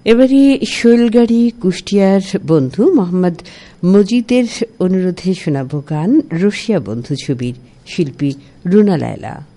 এবারে শৈলগাড়ি কুষ্টিয়ার বন্ধু মোহাম্মদ মজিদের অনুরোধে শোনাব গান রশিয়া বন্ধু ছবির শিল্পী রুনা লায়লা।